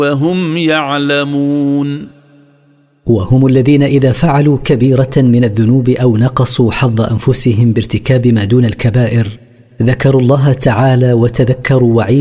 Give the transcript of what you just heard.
وهم يعلمون. وهم الذين إذا فعلوا كبيرة من الذنوب أو نقصوا حظ أنفسهم بارتكاب ما دون الكبائر ذكروا الله تعالى وتذكروا وعيد